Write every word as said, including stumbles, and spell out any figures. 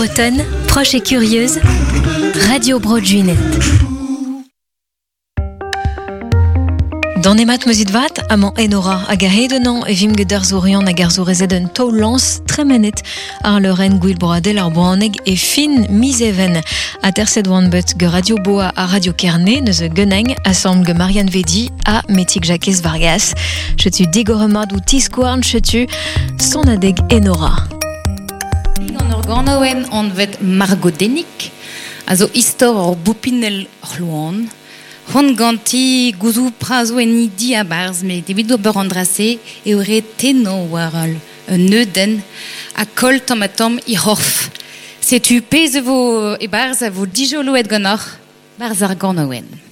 Bretonne, proche et curieuse, Radio Broadjunet. Dans Nemat Mozidvat, amant Enora, hag a hedenan e vim geder zourian hag ar zourezet un tau lans tremenet ar leuren gwil bradel ar boaneg e fin miseven. A terset oan bet ge Radio Boa a Radio Kerne neus e geneng assemble ge Marianne Vedi a Metik Jacques Vargas. Chetu digoremad ou tiskouarn chetu son adeg Enora. An ur ganaouen an vet margodenik, a zo istor ar boupinel ar loan. Hon ganti gouzou prazo en idi a barz, me devid o beur andrase e ore teno war un neuden a kol tomatom i horf. Setu pez vo e barz a vo dijolo et gannor barz ar ganaouen.